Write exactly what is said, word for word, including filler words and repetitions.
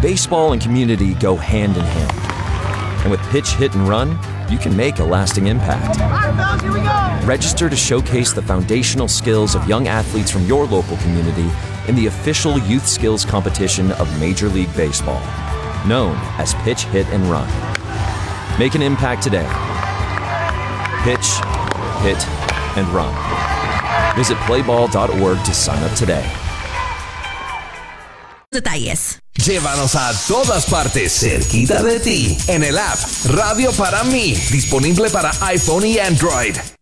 Baseball and community go hand in hand. And with Pitch, Hit, and Run, you can make a lasting impact. All right, fellas, here we go. Register to showcase the foundational skills of young athletes from your local community in the official youth skills competition of Major League Baseball, known as Pitch, Hit, and Run. Make an impact today. Pitch, Hit, and Run. Visit play ball dot org to sign up today. Detalles. Llévanos a todas partes, cerquita de ti, en el app Radio para mí, disponible para iPhone y Android.